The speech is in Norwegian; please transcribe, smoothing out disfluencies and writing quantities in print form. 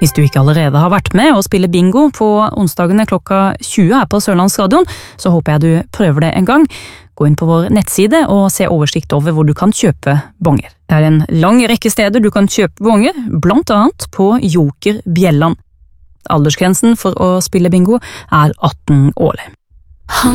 Hvis du ikke allerede har vært med og spiller bingo på onsdagene klokka 20 her på Sørlandsradion, så håper jeg du prøver det en gang. Gå inn på vår nettside og se oversikt over hvor du kan kjøpe bonger. Det er en lang rekke steder du kan kjøpe bonger, blant annet på Joker Bjelland. Aldersgrensen for å spille bingo er 18 år.